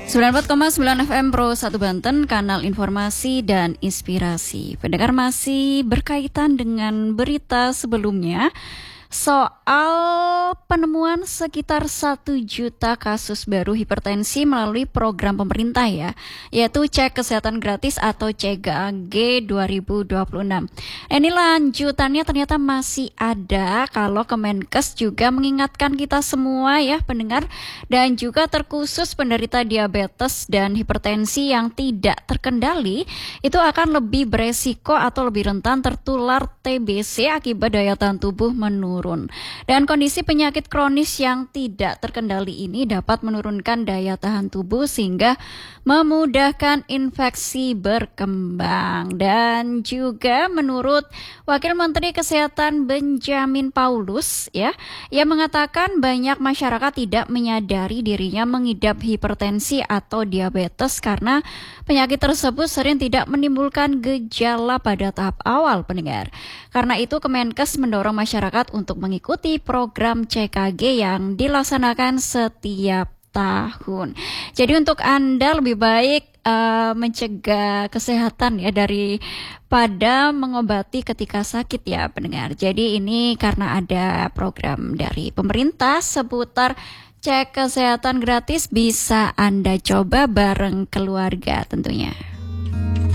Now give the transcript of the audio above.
94,9 FM Pro 1 Banten, kanal informasi dan inspirasi. Pendengar, masih berkaitan dengan berita sebelumnya soal penemuan sekitar 1 juta kasus baru hipertensi melalui program pemerintah yaitu Cek Kesehatan Gratis atau CKG 2026. Ini lanjutannya ternyata masih ada kalau Kemenkes juga mengingatkan kita semua pendengar, dan juga terkhusus penderita diabetes dan hipertensi yang tidak terkendali itu akan lebih beresiko atau lebih rentan tertular TBC akibat daya tahan tubuh menurun. Dan kondisi penyakit kronis yang tidak terkendali ini dapat menurunkan daya tahan tubuh sehingga memudahkan infeksi berkembang. Dan juga menurut Wakil Menteri Kesehatan Benjamin Paulus ia mengatakan banyak masyarakat tidak menyadari dirinya mengidap hipertensi atau diabetes karena penyakit tersebut sering tidak menimbulkan gejala pada tahap awal, pendengar. Karena itu Kemenkes mendorong masyarakat untuk mengikuti program CKG yang dilaksanakan setiap tahun. Jadi untuk Anda lebih baik mencegah kesehatan daripada mengobati ketika sakit pendengar. Jadi ini karena ada program dari pemerintah seputar cek kesehatan gratis, bisa Anda coba bareng keluarga tentunya.